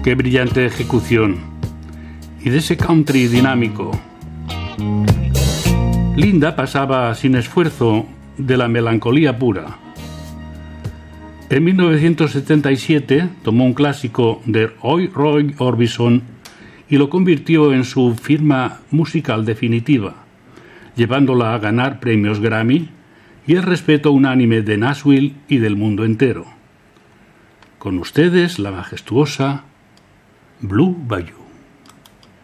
Qué brillante ejecución. Y de ese country dinámico. Linda pasaba sin esfuerzo de la melancolía pura. En 1977 tomó un clásico de Roy Orbison y lo convirtió en su firma musical definitiva, llevándola a ganar premios Grammy y el respeto unánime de Nashville y del mundo entero. Con ustedes, la majestuosa Blue Bayou.